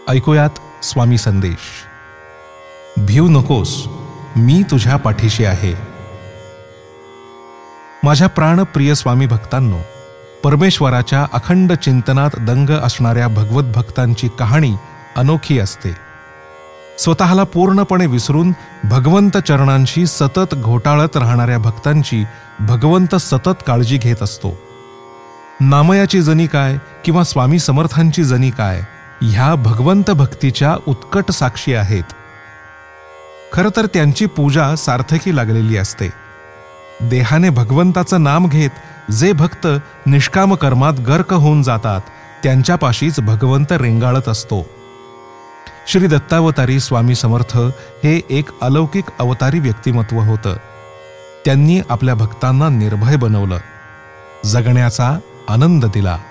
ऐकूयात स्वामी संदेश. भिऊ नकोस, मी तुझ्या पाठीशी आहे. माझ्या प्राणप्रिय स्वामी भक्तांनो, परमेश्वराच्या अखंड चिंतनात दंग असणाऱ्या भगवत भक्तांची कहाणी अनोखी असते. स्वतःला पूर्णपणे विसरून भगवंत चरणांशी सतत घोटाळत राहणाऱ्या भक्तांची भगवंत सतत काळजी घेत असतो. नामयाची जनी काय किंवा स्वामी समर्थांची जनी काय, ह्या भगवंत भक्तीच्या उत्कट साक्षी आहेत. खरं तर त्यांची पूजा सार्थकी लागलेली असते. देहाने भगवंताचं नाम घेत जे भक्त निष्काम कर्मात गर्क होऊन जातात, त्यांच्यापाशीच भगवंत रेंगाळत असतो. श्री दत्तावतारी स्वामी समर्थ हे एक अलौकिक अवतारी व्यक्तिमत्व होतं. त्यांनी आपल्या भक्तांना निर्भय बनवलं, जगण्याचा आनंद दिला.